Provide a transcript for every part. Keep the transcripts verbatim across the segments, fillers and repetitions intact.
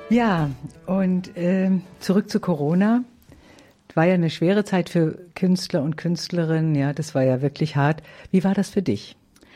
Ja, und äh, zurück zu Corona. War ja eine schwere Zeit für Künstler und Künstlerinnen. Ja, das war ja wirklich hart. Wie war das für dich?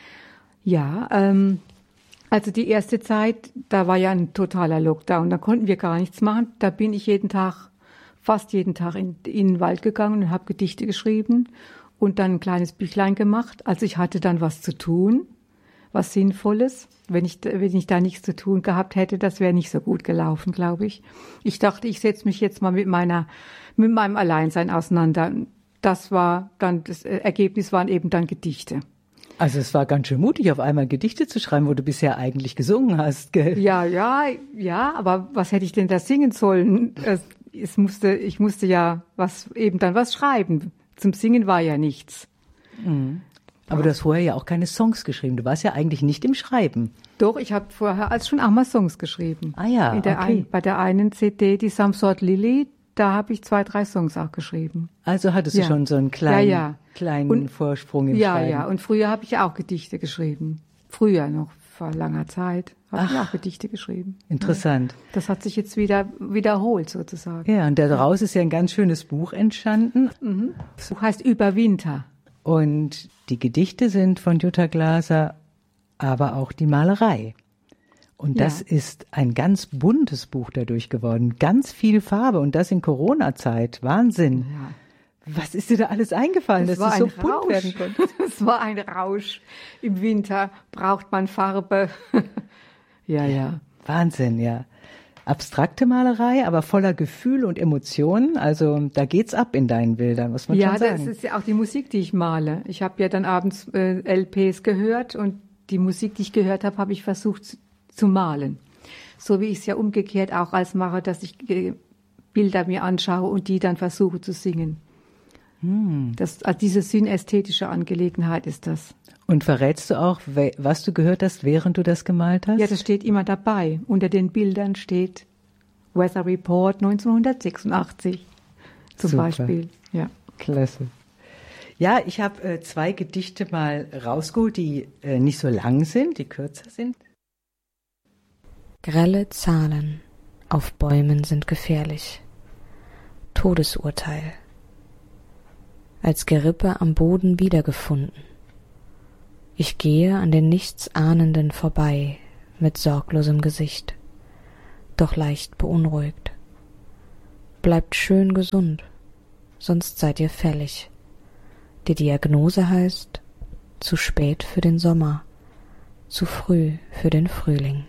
Ja, ähm, also die erste Zeit, da war ja ein totaler Lockdown. Da konnten wir gar nichts machen. Da bin ich jeden Tag, fast jeden Tag in, in den Wald gegangen und habe Gedichte geschrieben und dann ein kleines Büchlein gemacht. Also ich hatte dann was zu tun, was Sinnvolles. Wenn ich, wenn ich da nichts zu tun gehabt hätte, das wäre nicht so gut gelaufen, glaube ich. Ich dachte, ich setze mich jetzt mal mit meiner, mit meinem Alleinsein auseinander. Das war dann, das Ergebnis waren eben dann Gedichte. Also es war ganz schön mutig, auf einmal Gedichte zu schreiben, wo du bisher eigentlich gesungen hast, gell? Ja, ja, ja, aber was hätte ich denn da singen sollen? Es, es musste, ich musste ja was, eben dann was schreiben. Zum Singen war ja nichts. Mhm. Aber du hast vorher ja auch keine Songs geschrieben. Du warst ja eigentlich nicht im Schreiben. Doch, ich habe vorher als schon auch mal Songs geschrieben. Ah ja, In der okay. ein, bei der einen C D, die Some Sort Lily, da habe ich zwei, drei Songs auch geschrieben. Also hattest ja. du schon so einen kleinen, ja, ja. kleinen und, Vorsprung im ja, Schreiben. Ja, ja. Und früher habe ich ja auch Gedichte geschrieben. Früher noch, vor langer Zeit, habe ich auch Gedichte geschrieben. Interessant. Ja. Das hat sich jetzt wieder wiederholt sozusagen. Ja, und daraus ist ja ein ganz schönes Buch entstanden. Mhm. Das Buch heißt Über Winter. Und die Gedichte sind von Jutta Glaser, aber auch die Malerei. Und das ja. ist ein ganz buntes Buch dadurch geworden. Ganz viel Farbe und das in Corona-Zeit. Wahnsinn. Ja. Was ist dir da alles eingefallen, das dass du so bunt Rausch. werden konntest? Es war ein Rausch. Im Winter braucht man Farbe. ja, ja. Wahnsinn, ja. Abstrakte Malerei, aber voller Gefühl und Emotionen. Also da geht's ab in deinen Bildern, muss man ja, schon sagen. Ja, das ist ja auch die Musik, die ich male. Ich habe ja dann abends äh, L Ps gehört und die Musik, die ich gehört habe, habe ich versucht zu, zu malen. So wie ich es ja umgekehrt auch als mache, dass ich äh, Bilder mir anschaue und die dann versuche zu singen. Hm. Das, also diese synästhetische Angelegenheit ist das. Und verrätst du auch, was du gehört hast, während du das gemalt hast? Ja, das steht immer dabei. Unter den Bildern steht Weather Report neunzehnhundertsechsundachtzig zum Super. Beispiel. Ja. Klasse. Ja, ich habe äh, zwei Gedichte mal rausgeholt, die äh, nicht so lang sind, die kürzer sind. Grelle Zahlen auf Bäumen sind gefährlich. Todesurteil. Als Gerippe am Boden wiedergefunden. Ich gehe an den Nichtsahnenden vorbei mit sorglosem Gesicht, doch leicht beunruhigt. Bleibt schön gesund, sonst seid ihr fällig. Die Diagnose heißt, zu spät für den Sommer, zu früh für den Frühling.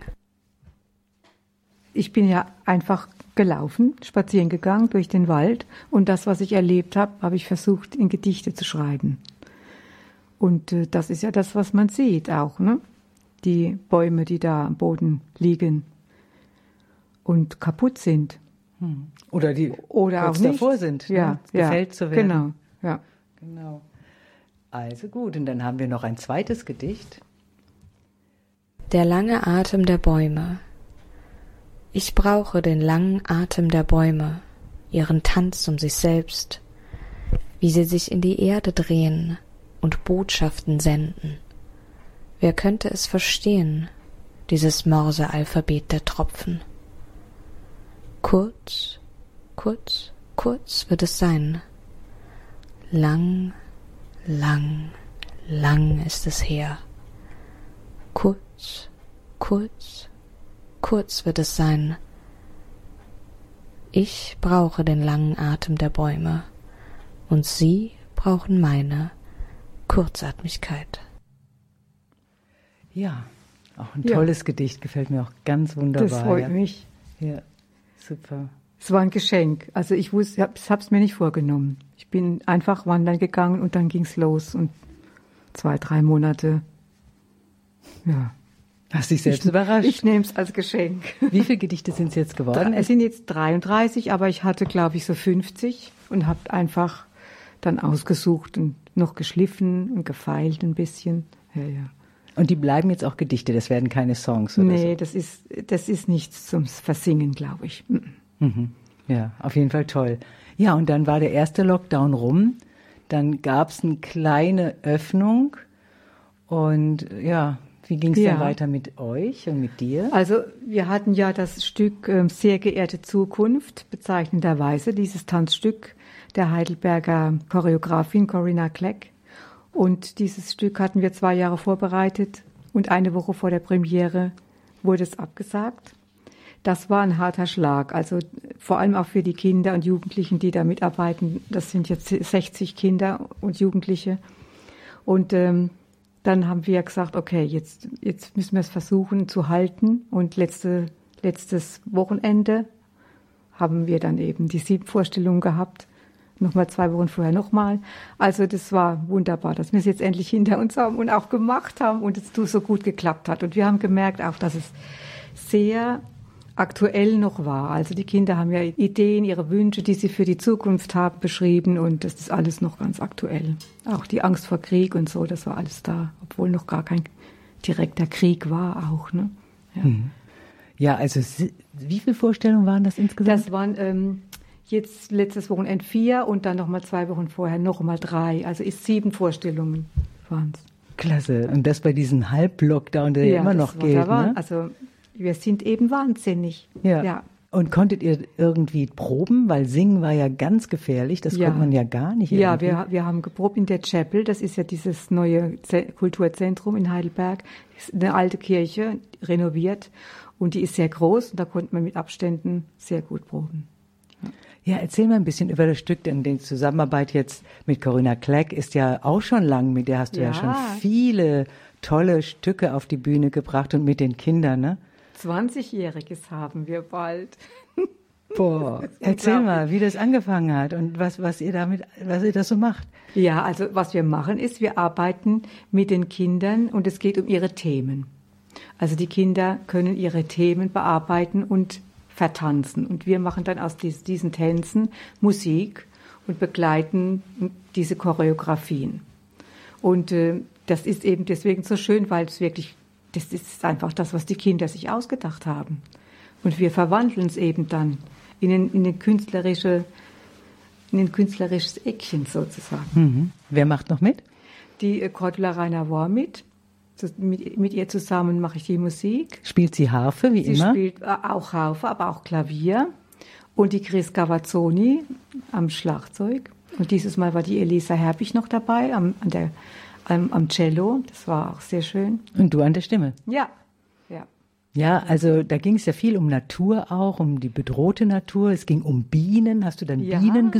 Ich bin ja einfach gelaufen, spazieren gegangen durch den Wald und das, was ich erlebt habe, habe ich versucht, in Gedichte zu schreiben. Und äh, das ist ja das, was man sieht auch, ne? Die Bäume, die da am Boden liegen und kaputt sind. Hm. Oder die Oder kurz auch nicht. davor sind, ja, ne? ja, gefällt zu werden. Genau, ja. Genau. Also gut, und dann haben wir noch ein zweites Gedicht. Der lange Atem der Bäume. Ich brauche den langen Atem der Bäume, ihren Tanz um sich selbst, wie sie sich in die Erde drehen und Botschaften senden. Wer könnte es verstehen, dieses Morse-Alphabet der Tropfen? Kurz, kurz, kurz wird es sein. Lang, lang, lang ist es her. Kurz, kurz, kurz wird es sein. Ich brauche den langen Atem der Bäume und sie brauchen meine Kurzatmigkeit. Ja, auch ein ja. tolles Gedicht, gefällt mir auch ganz wunderbar. Das freut ja. mich. Ja, super. Es war ein Geschenk. Also ich wusste, ich habe es mir nicht vorgenommen. Ich bin einfach wandern gegangen und dann ging's los und zwei, drei Monate. Ja. Hast dich selbst ich, überrascht? Ich nehme es als Geschenk. Wie viele Gedichte sind es jetzt geworden? Es sind jetzt dreiunddreißig, aber ich hatte, glaube ich, so fünfzig und habe einfach dann ausgesucht und noch geschliffen und gefeilt ein bisschen. Ja, ja. Und die bleiben jetzt auch Gedichte, das werden keine Songs oder nee, so? das ist, das ist nichts zum Versingen, glaube ich. Mhm. Ja, auf jeden Fall toll. Ja, und dann war der erste Lockdown rum. Dann gab es eine kleine Öffnung. Und ja, Wie ging es Ja. dann weiter mit euch und mit dir? Also wir hatten ja das Stück ähm, Sehr geehrte Zukunft, bezeichnenderweise, dieses Tanzstück der Heidelberger Choreografin Corinna Kleck. Und dieses Stück hatten wir zwei Jahre vorbereitet und eine Woche vor der Premiere wurde es abgesagt. Das war ein harter Schlag, also vor allem auch für die Kinder und Jugendlichen, die da mitarbeiten. Das sind jetzt sechzig Kinder und Jugendliche. Und ähm, dann haben wir gesagt, okay, jetzt, jetzt müssen wir es versuchen zu halten. Und letzte, letztes Wochenende haben wir dann eben die sieben Vorstellungen gehabt. Nochmal zwei Wochen vorher nochmal. Also das war wunderbar, dass wir es jetzt endlich hinter uns haben und auch gemacht haben und es so gut geklappt hat. Und wir haben gemerkt auch, dass es sehr aktuell noch war. Also die Kinder haben ja Ideen, ihre Wünsche, die sie für die Zukunft haben, beschrieben und das ist alles noch ganz aktuell. Auch die Angst vor Krieg und so, das war alles da, obwohl noch gar kein direkter Krieg war auch. Ne? Ja. Hm. Ja, also wie viele Vorstellungen waren das insgesamt? Das waren ähm, jetzt letztes Wochenende vier und dann nochmal zwei Wochen vorher nochmal drei. Also ist sieben Vorstellungen waren es. Klasse. Und das bei diesem Halb-Lockdown, der ja immer noch das war, gilt. da war, Ne? Also wir sind eben wahnsinnig. Ja. ja. Und konntet ihr irgendwie proben? Weil Singen war ja ganz gefährlich, das Ja. konnte man ja gar nicht. Ja, irgendwie. wir, wir haben geprobt in der Chapel, das ist ja dieses neue Z- Kulturzentrum in Heidelberg. Das ist eine alte Kirche, renoviert und die ist sehr groß und da konnte man mit Abständen sehr gut proben. Ja, erzähl mal ein bisschen über das Stück, denn die Zusammenarbeit jetzt mit Corinna Kleck ist ja auch schon lang, mit der hast du ja, Ja. schon viele tolle Stücke auf die Bühne gebracht und mit den Kindern, ne? zwanzigjähriges haben wir bald. Boah, erzähl mal, wie das angefangen hat und was, was ihr damit, was ihr das so macht. Ja, also was wir machen ist, wir arbeiten mit den Kindern und es geht um ihre Themen. Also die Kinder können ihre Themen bearbeiten und vertanzen. Und wir machen dann aus dies, diesen Tänzen Musik und begleiten diese Choreografien. Und äh, das ist eben deswegen so schön, weil es wirklich, das ist einfach das, was die Kinder sich ausgedacht haben. Und wir verwandeln es eben dann in ein, in ein künstlerische, in ein künstlerisches Eckchen sozusagen. Mhm. Wer macht noch mit? Die äh, Cordula Rainer war mit. Das, mit. Mit ihr zusammen mache ich die Musik. Spielt sie Harfe, wie Sie immer? spielt äh, auch Harfe, aber auch Klavier. Und die Chris Gavazzoni am Schlagzeug. Und dieses Mal war die Elisa Herbig noch dabei am, an der, am, am Cello. Das war auch sehr schön. Und du an der Stimme. Ja, ja. Ja, also da ging es ja viel um Natur auch, um die bedrohte Natur. Es ging um Bienen. Hast du dann Ja. Bienen